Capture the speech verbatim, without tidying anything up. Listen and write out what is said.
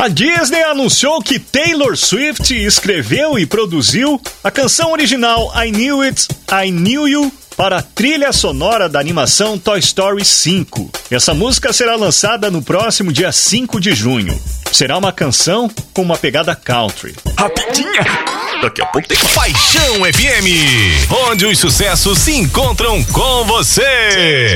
A Disney anunciou que Taylor Swift escreveu e produziu a canção original I Knew It, I Knew You para a trilha sonora da animação Toy Story cinco. Essa música será lançada no próximo dia cinco de junho. Será uma canção com uma pegada country. Rapidinha! Daqui a pouco tem Paixão F M, onde os sucessos se encontram com você.